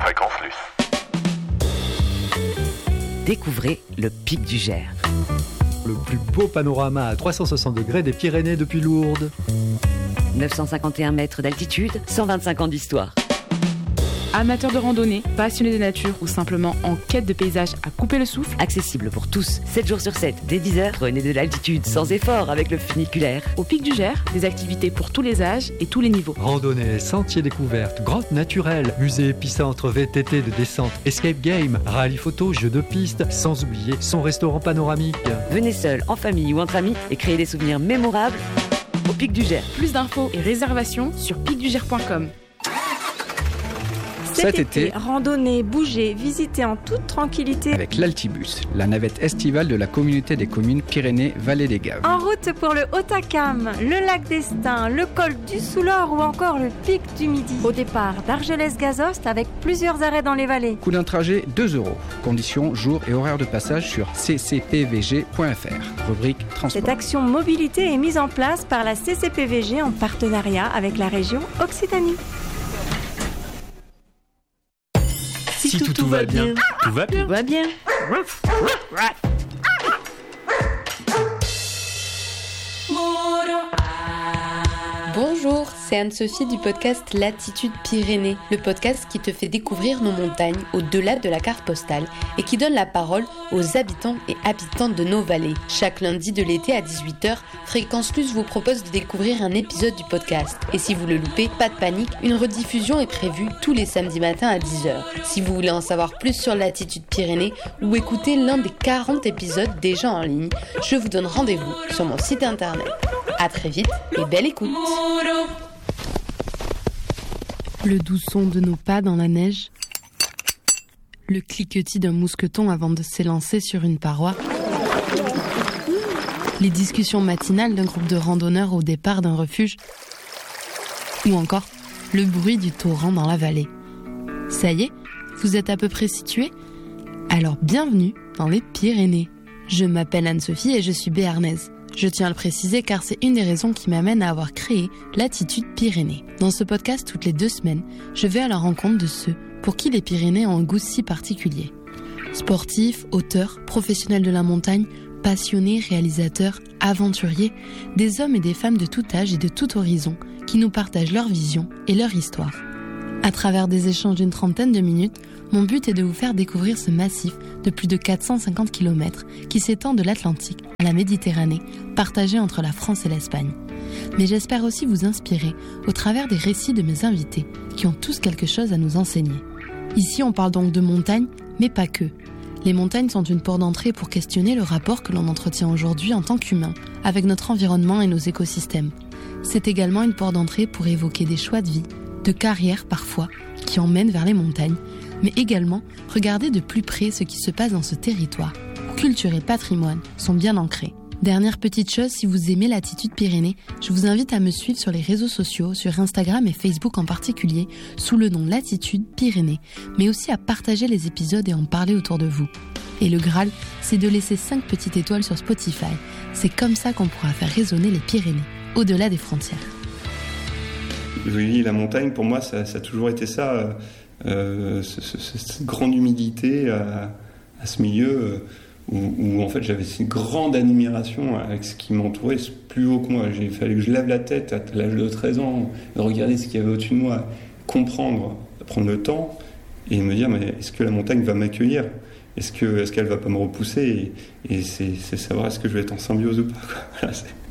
Fréquence Luce. Découvrez le Pic du Gers. Le plus beau panorama à 360 degrés des Pyrénées depuis Lourdes. 951 mètres d'altitude, 125 ans d'histoire. Amateurs de randonnée, passionnés de nature ou simplement en quête de paysages à couper le souffle, Accessible pour tous, 7 jours sur 7, dès 10h, prenez de l'altitude sans effort avec le funiculaire. au Pic du Gers, des activités pour tous les âges et tous les niveaux. Randonnée, sentiers découvertes, grottes naturelles, musée épicentre VTT de descente, escape game, rallye photo, jeux de piste, sans oublier son restaurant panoramique. Venez seul, en famille ou entre amis et créez des souvenirs mémorables au Pic du Gers. Plus d'infos et réservations sur picdugers.com. Cet été, randonnez, bougez, visitez en toute tranquillité avec l'Altibus, la navette estivale de la communauté des communes Pyrénées-Vallée des Gaves. en route pour le Haut-Acam, le lac d'Estaing, le col du Soulor ou encore le pic du Midi. Au départ d'Argelès-Gazost avec plusieurs arrêts dans les vallées. Coût d'un trajet 2 €. Conditions, jours et horaires de passage sur ccpvg.fr. Rubrique transport. Cette action mobilité est mise en place par la CCPVG en partenariat avec la région Occitanie. Si tout va bien, tout va bien. Va bien. Bonjour, c'est Anne-Sophie du podcast Latitude Pyrénées, le podcast qui te fait découvrir nos montagnes au-delà de la carte postale et qui donne la parole aux habitants et habitantes de nos vallées. Chaque lundi de l'été à 18h, Fréquence Plus vous propose de découvrir un épisode du podcast. Et si vous le loupez, pas de panique, une rediffusion est prévue tous les samedis matins à 10h. Si vous voulez en savoir plus sur Latitude Pyrénées ou écouter l'un des 40 épisodes déjà en ligne, je vous donne rendez-vous sur mon site internet. À très vite et belle écoute. Le doux son de nos pas dans la neige, le cliquetis d'un mousqueton avant de s'élancer sur une paroi, les discussions matinales d'un groupe de randonneurs au départ d'un refuge, ou encore le bruit du torrent dans la vallée. Ça y est, vous êtes à peu près situés ? Alors bienvenue dans les Pyrénées. Je m'appelle Anne-Sophie et je suis béarnaise. Je tiens à le préciser car c'est une des raisons qui m'amène à avoir créé Latitude Pyrénées. Dans ce podcast, toutes les 2 semaines, je vais à la rencontre de ceux pour qui les Pyrénées ont un goût si particulier. Sportifs, auteurs, professionnels de la montagne, passionnés, réalisateurs, aventuriers, des hommes et des femmes de tout âge et de tout horizon qui nous partagent leur vision et leur histoire. À travers des échanges d'une 30aine de minutes, mon but est de vous faire découvrir ce massif de plus de 450 km qui s'étend de l'Atlantique à la Méditerranée, partagé entre la France et l'Espagne. Mais j'espère aussi vous inspirer au travers des récits de mes invités qui ont tous quelque chose à nous enseigner. Ici, on parle donc de montagne, mais pas que. Les montagnes sont une porte d'entrée pour questionner le rapport que l'on entretient aujourd'hui en tant qu'humain avec notre environnement et nos écosystèmes. C'est également une porte d'entrée pour évoquer des choix de vie, de carrière parfois, qui emmènent vers les montagnes, mais également regarder de plus près ce qui se passe dans ce territoire, où culture et patrimoine sont bien ancrés. Dernière petite chose, si vous aimez Latitude Pyrénées, je vous invite à me suivre sur les réseaux sociaux, sur Instagram et Facebook en particulier, sous le nom Latitude Pyrénées, mais aussi à partager les épisodes et en parler autour de vous. Et le Graal, c'est de laisser 5 petites étoiles sur Spotify. C'est comme ça qu'on pourra faire résonner les Pyrénées, au-delà des frontières. Oui, la montagne, pour moi, ça a toujours été ça, cette grande humilité à ce milieu où en fait j'avais une grande admiration avec ce qui m'entourait, plus haut que moi. Il fallait que je lève la tête à l'âge de 13 ans, regarder ce qu'il y avait au-dessus de moi, comprendre, prendre le temps et me dire mais est-ce que la montagne va m'accueillir ? Est-ce qu'elle va pas me repousser ? Et c'est savoir est-ce que je vais être en symbiose ou pas, quoi. Voilà,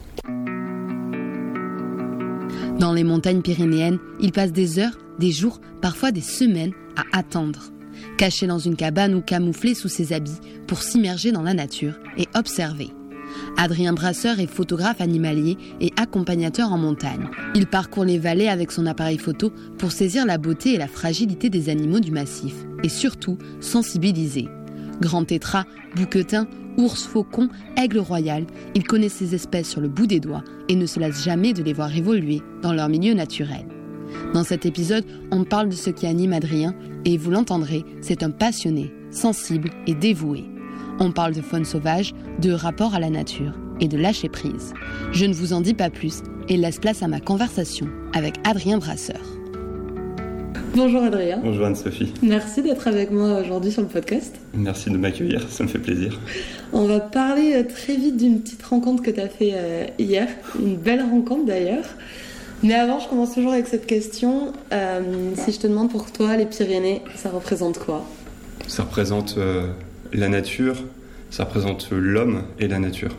Dans les montagnes pyrénéennes, ils passent des heures, des jours, parfois des semaines à attendre. Cachés dans une cabane ou camouflés sous ses habits pour s'immerger dans la nature et observer. Adrien Brasseur est photographe animalier et accompagnateur en montagne. Il parcourt les vallées avec son appareil photo pour saisir la beauté et la fragilité des animaux du massif et surtout sensibiliser. Grand tétras, bouquetin, ours, faucon, aigle royal, il connaît ces espèces sur le bout des doigts et ne se lasse jamais de les voir évoluer dans leur milieu naturel. Dans cet épisode, on parle de ce qui anime Adrien et vous l'entendrez, c'est un passionné, sensible et dévoué. On parle de faune sauvage, de rapport à la nature et de lâcher prise. Je ne vous en dis pas plus et laisse place à ma conversation avec Adrien Brasseur. Bonjour Adrien. Bonjour Anne-Sophie. Merci d'être avec moi aujourd'hui sur le podcast. Merci de m'accueillir, ça me fait plaisir. On va parler très vite d'une petite rencontre que tu as fait hier, une belle rencontre d'ailleurs. Mais avant, je commence toujours avec cette question. Si je te demande pour toi, les Pyrénées, ça représente quoi ? Ça représente la nature, ça représente l'homme et la nature.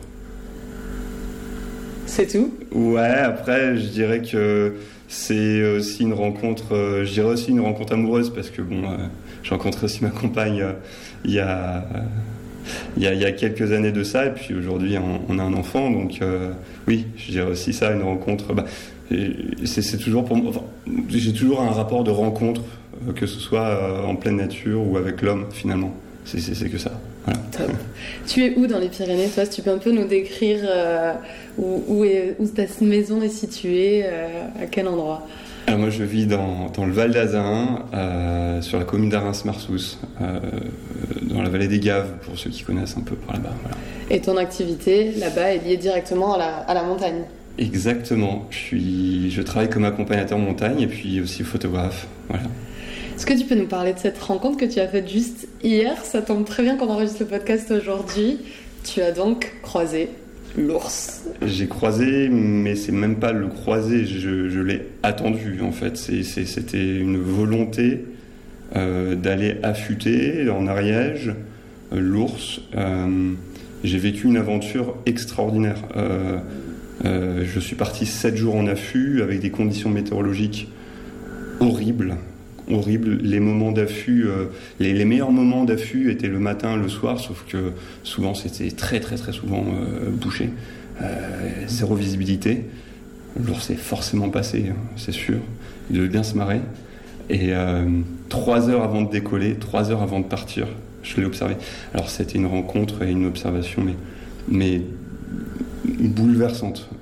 C'est tout ? Ouais, après, je dirais que c'est aussi une rencontre, je dirais aussi une rencontre amoureuse, parce que bon, j'ai rencontré aussi ma compagne il y a quelques années de ça, et puis aujourd'hui on a un enfant, donc oui, je dirais aussi ça, une rencontre. C'est toujours pour moi, j'ai toujours un rapport de rencontre, que ce soit en pleine nature ou avec l'homme finalement. C'est que ça. Voilà. Top. Tu es où dans les Pyrénées, toi ? Si tu peux un peu nous décrire où ta maison est située, à quel endroit ? Alors moi je vis dans le Val d'Azain, sur la commune d'Arins-Marsous, dans la vallée des Gaves, pour ceux qui connaissent un peu par là-bas. Voilà. Et ton activité là-bas est liée directement à la montagne ? Exactement. Je travaille comme accompagnateur montagne et puis aussi photographe. Voilà. Est-ce que tu peux nous parler de cette rencontre que tu as faite juste hier ? Ça tombe très bien qu'on enregistre le podcast aujourd'hui. Tu as donc croisé l'ours. J'ai croisé, mais c'est même pas le croisé, je l'ai attendu en fait. C'était une volonté d'aller affûter en Ariège l'ours. J'ai vécu une aventure extraordinaire. Je suis parti 7 jours en affût avec des conditions météorologiques horribles. Les moments d'affût, les meilleurs moments d'affût étaient le matin, le soir, sauf que souvent c'était très très très souvent bouché, zéro visibilité. L'ours est forcément passé, c'est sûr, il devait bien se marrer. Et 3 heures avant de décoller, 3 heures avant de partir, je l'ai observé. Alors c'était une rencontre et une observation, mais bouleversante.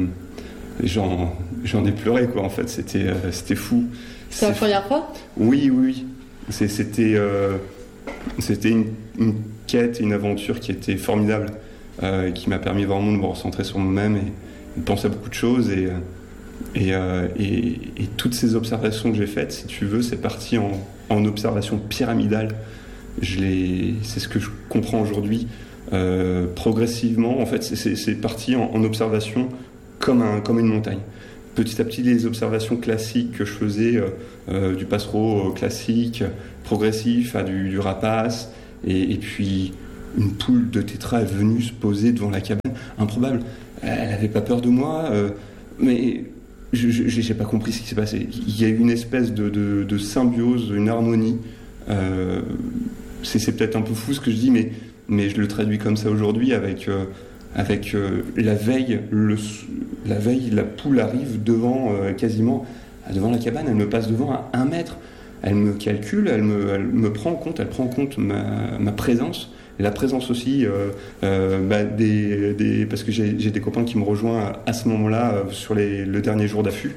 J'en ai pleuré quoi, en fait, c'était fou. C'est la première fois ? Oui. C'était une quête, une aventure qui était formidable, qui m'a permis vraiment de me recentrer sur moi-même et de penser à beaucoup de choses. Et toutes ces observations que j'ai faites, si tu veux, c'est parti en observation pyramidale. C'est ce que je comprends aujourd'hui. Progressivement, en fait, c'est parti en observation comme une montagne. Petit à petit, les observations classiques que je faisais, du passereau classique, progressif, à du rapace, et puis une poule de tétra est venue se poser devant la cabane. Improbable. Elle n'avait pas peur de moi, mais je n'ai pas compris ce qui s'est passé. Il y a eu une espèce de symbiose, une harmonie. C'est peut-être un peu fou ce que je dis, mais je le traduis comme ça aujourd'hui avec la veille, la poule arrive quasiment devant la cabane, elle me passe devant à 1 mètre, elle me calcule, elle me prend en compte, elle prend en compte ma présence, et la présence aussi parce que j'ai des copains qui me rejoignent à ce moment-là sur le dernier jour d'affût,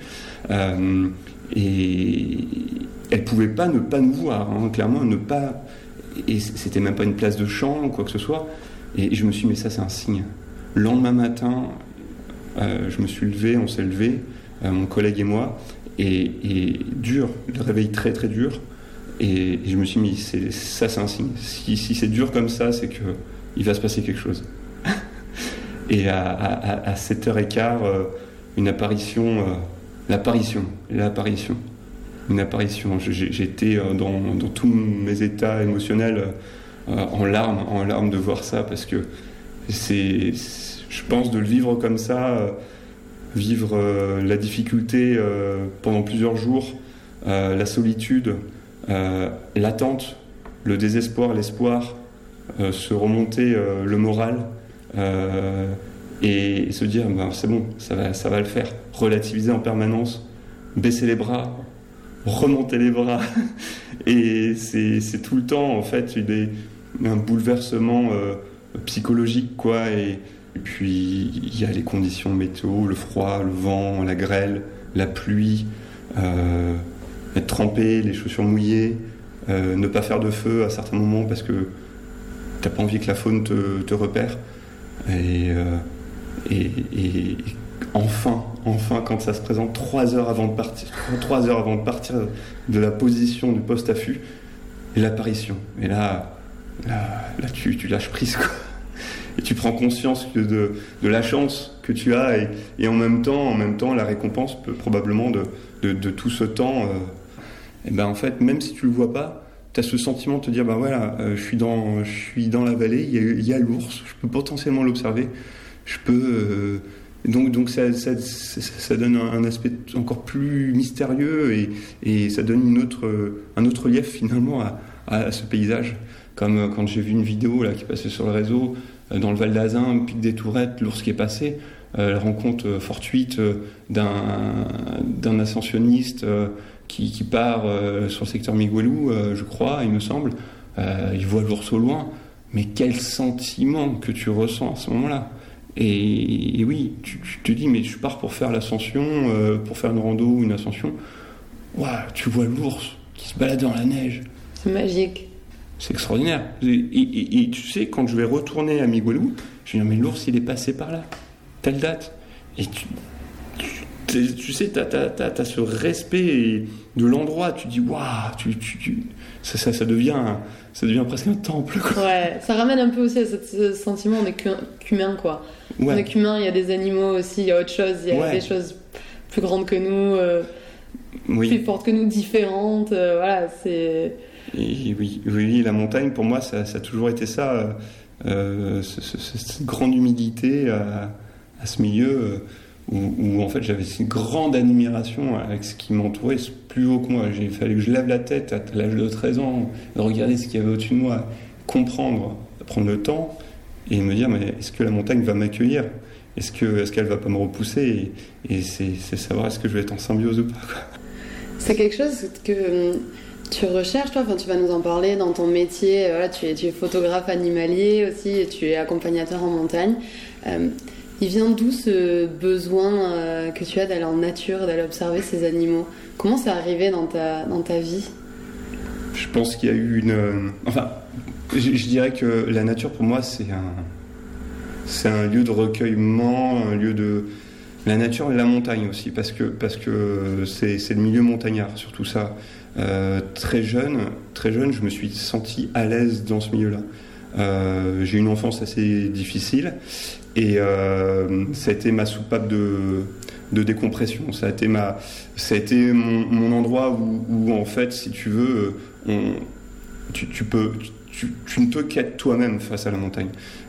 et elle pouvait pas ne pas nous voir, hein, clairement ne pas, et c'était même pas une place de champ ou quoi que ce soit, et je me suis dit mais ça c'est un signe. Le lendemain matin, je me suis levé, on s'est levé, mon collègue et moi, et dur, le réveil très très dur, et je me suis dit, ça c'est un signe. Si c'est dur comme ça, c'est qu'il va se passer quelque chose. Et à 7h15, une apparition. J'étais dans tous mes états émotionnels en larmes de voir ça, parce que je pense de le vivre comme ça, vivre la difficulté pendant plusieurs jours, la solitude, l'attente, le désespoir, l'espoir, se remonter le moral, et se dire c'est bon, ça va le faire, relativiser en permanence, baisser les bras, remonter les bras, et c'est tout le temps en fait un bouleversement psychologique quoi, et puis il y a les conditions météo, le froid, le vent, la grêle, la pluie, être trempé, les chaussures mouillées, ne pas faire de feu à certains moments parce que t'as pas envie que la faune te repère, et enfin quand ça se présente 3 heures avant de partir de la position du poste affût, et l'apparition. Et là tu lâches prise, quoi. Et tu prends conscience de la chance que tu as, et en même temps la récompense probablement de tout ce temps. Et ben en fait, même si tu le vois pas, tu as ce sentiment de te dire, ben voilà, je suis dans la vallée, il y a l'ours, je peux potentiellement l'observer, je peux... Donc ça donne un aspect encore plus mystérieux, et ça donne un autre relief finalement à ce paysage. Comme quand j'ai vu une vidéo là, qui passait sur le réseau, dans le Val d'Azun, au pic des Tourettes, l'ours qui est passé, la rencontre fortuite d'un ascensionniste qui part sur le secteur Miguelou, je crois, il me semble. Il voit l'ours au loin, mais quel sentiment que tu ressens à ce moment-là. Et oui, tu te dis, mais je pars pour faire l'ascension, pour faire une rando ou une ascension. Ouah, tu vois l'ours qui se balade dans la neige. C'est magique. C'est extraordinaire. Et tu sais, quand je vais retourner à Miguelou, je vais dire, mais l'ours, il est passé par là, telle date. Et tu sais, t'as ce respect de l'endroit. Tu dis, waouh, ça devient presque un temple, quoi. Ouais, ça ramène un peu aussi à ce sentiment, on est qu'humain, quoi. Ouais. On est qu'humain, il y a des animaux aussi, il y a autre chose, il y a des choses plus grandes que nous, plus fortes que nous, différentes. Voilà, c'est... Et oui, la montagne, pour moi, ça a toujours été ça, cette grande humilité à ce milieu où en fait j'avais une grande admiration avec ce qui m'entourait, plus haut que moi. Il fallait que je lève la tête à l'âge de 13 ans, de regarder ce qu'il y avait au-dessus de moi, comprendre, prendre le temps et me dire, mais est-ce que la montagne va m'accueillir ? Est-ce qu'elle va pas me repousser ? Et c'est savoir est-ce que je vais être en symbiose ou pas, quoi. C'est quelque chose que... tu recherches, toi, tu vas nous en parler dans ton métier. Voilà, tu es photographe animalier aussi, et tu es accompagnateur en montagne. Il vient d'où ce besoin que tu as d'aller en nature, d'aller observer ces animaux ? Comment c'est arrivé dans ta vie ? Je pense qu'il y a eu je dirais que la nature, pour moi, c'est un lieu de recueillement, un lieu de... La nature et la montagne aussi, parce que c'est le milieu montagnard, surtout ça. Très jeune, je me suis senti à l'aise dans ce milieu-là. J'ai eu une enfance assez difficile et ça a été ma soupape de décompression. Ça a été mon endroit où en fait, si tu veux, tu ne te quittes toi-même face à la montagne.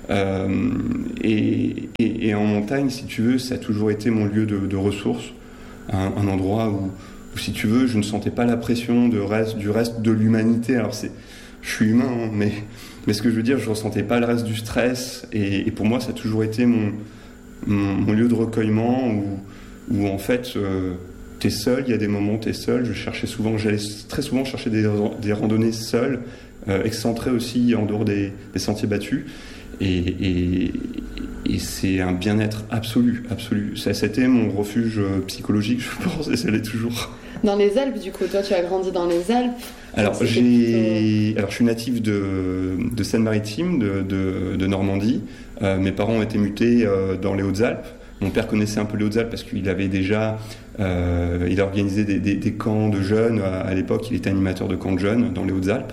Et en montagne, si tu veux, ça a toujours été mon lieu de ressources, un endroit où si tu veux, je ne sentais pas la pression du reste de l'humanité. Alors je suis humain, hein, mais ce que je veux dire, je ne ressentais pas le reste du stress. Et pour moi, ça a toujours été mon lieu de recueillement où en fait, t'es seul. Il y a des moments où t'es seul. J'allais très souvent chercher des randonnées seules, excentrées aussi en dehors des sentiers battus. Et c'est un bien-être absolu. C'était mon refuge psychologique, je pense, et ça l'est toujours. Dans les Alpes, du coup, toi, tu as grandi dans les Alpes. Alors, je suis natif de Seine-Maritime, de Normandie. Mes parents ont été mutés dans les Hautes-Alpes. Mon père connaissait un peu les Hautes-Alpes parce qu'il avait déjà il a organisé des camps de jeunes. À l'époque, il était animateur de camps de jeunes dans les Hautes-Alpes.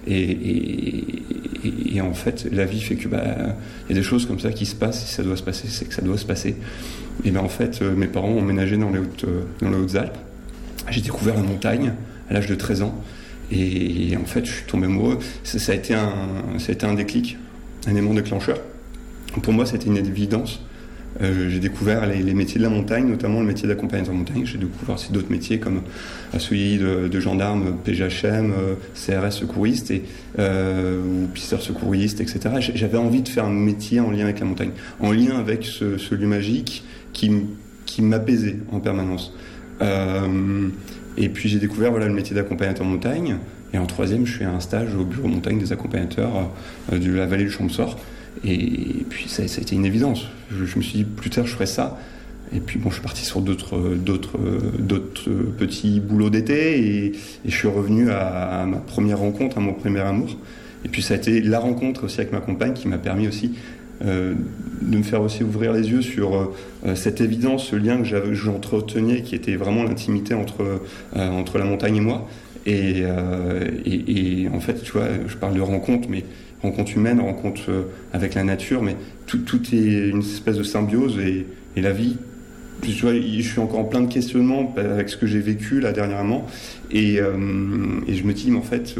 Et en fait, la vie fait que y a des choses comme ça qui se passent. Si ça doit se passer, c'est que ça doit se passer. Et en fait, mes parents ont emménagé dans les Hautes-Alpes. J'ai découvert la montagne à l'âge de 13 ans. Et en fait, je suis tombé amoureux. Ça a été un déclic, un élément déclencheur. Pour moi, c'était une évidence. J'ai découvert les métiers de la montagne, notamment le métier d'accompagnateur en montagne. J'ai découvert aussi d'autres métiers comme celui de gendarme, PGHM, CRS secouriste ou pisteur secouriste, etc. J'avais envie de faire un métier en lien avec la montagne, en lien avec ce lieu magique qui m'apaisait en permanence. Et puis j'ai découvert le métier d'accompagnateur en montagne. Et en troisième, je fais un stage au bureau montagne des accompagnateurs de la vallée du Champsaur. Et puis ça a été une évidence. Je me suis dit, plus tard, je ferai ça. Et puis je suis parti sur d'autres petits boulots d'été. Et je suis revenu à ma première rencontre, à mon premier amour. Et puis ça a été la rencontre aussi avec ma compagne qui m'a permis aussi de me faire aussi ouvrir les yeux sur cette évidence, ce lien que j'entretenais, qui était vraiment l'intimité entre la montagne et moi. Et en fait, tu vois, je parle de rencontre, mais rencontre humaine, rencontre avec la nature, mais tout est une espèce de symbiose et la vie. Tu vois, je suis encore en plein de questionnements avec ce que j'ai vécu là dernièrement, et je me dis, mais en fait,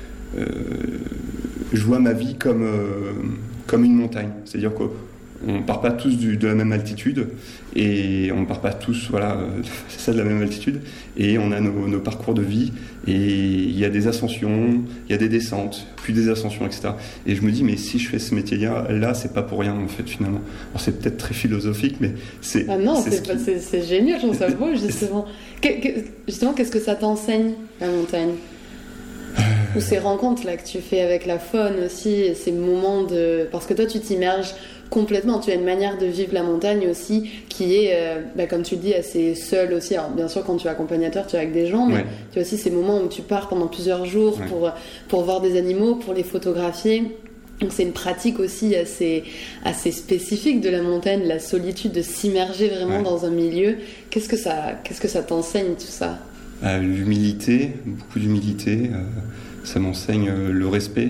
je vois ma vie comme une montagne. C'est-à-dire qu'on ne part pas tous de la même altitude, et on ne part pas tous, c'est ça, de la même altitude, et on a nos parcours de vie, et il y a des ascensions, il y a des descentes, puis des ascensions, etc. Et je me dis, mais si je fais ce métier-là, c'est pas pour rien, en fait, finalement. Alors c'est peut-être très philosophique, mais c'est... Ah non, c'est génial, j'en sais beau, justement. Justement, qu'est-ce que ça t'enseigne, la montagne ? Ou ces rencontres-là que tu fais avec la faune aussi, ces moments de... Parce que toi, tu t'immerges complètement, tu as une manière de vivre la montagne aussi qui est, comme tu le dis, assez seule aussi. Alors bien sûr, quand tu es accompagnateur, tu es avec des gens, mais tu as aussi ces moments où tu pars pendant plusieurs jours pour voir des animaux, pour les photographier. Donc c'est une pratique aussi assez spécifique de la montagne, la solitude, de s'immerger vraiment dans un milieu. Qu'est-ce que ça t'enseigne, tout ça ? L'humilité, beaucoup d'humilité. Ça m'enseigne le respect.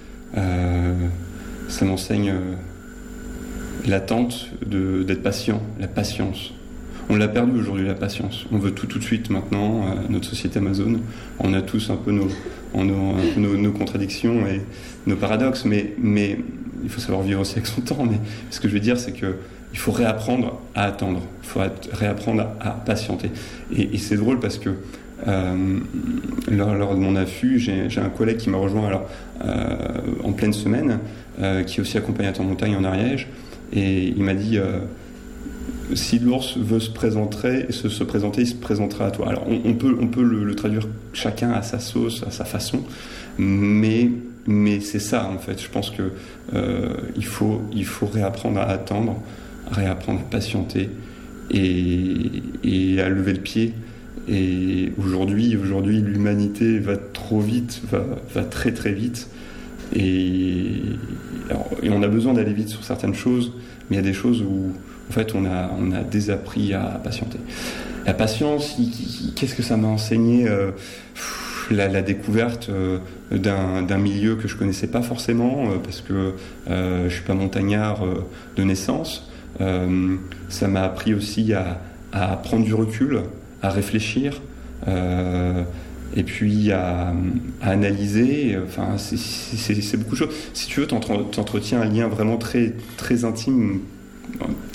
Ça m'enseigne l'attente d'être patient, la patience. On l'a perdu aujourd'hui, la patience. On veut tout de suite maintenant. Notre société Amazon, on a tous un peu nos contradictions et nos paradoxes, mais il faut savoir vivre aussi avec son temps. Mais ce que je veux dire, c'est que il faut réapprendre à attendre, il faut réapprendre à patienter. Et c'est drôle parce que lors de mon affût, j'ai un collègue qui m'a rejoint en pleine semaine, qui est aussi accompagnateur en montagne en Ariège, et il m'a dit si l'ours veut se présenter, il se présentera à toi. Alors on peut le traduire chacun à sa sauce, à sa façon, mais c'est ça en fait. Je pense que il faut réapprendre à attendre, réapprendre à patienter et à lever le pied. Et aujourd'hui, l'humanité va trop vite, va très très vite. Et on a besoin d'aller vite sur certaines choses, mais il y a des choses où, en fait, on a désappris à patienter. La patience, qu'est-ce que ça m'a enseigné ? La découverte d'un milieu que je connaissais pas forcément, parce que je suis pas montagnard de naissance. Ça m'a appris aussi à prendre du recul, à réfléchir, et puis à analyser. Enfin, c'est beaucoup de choses. Si tu veux, t'entretiens un lien vraiment très, très intime,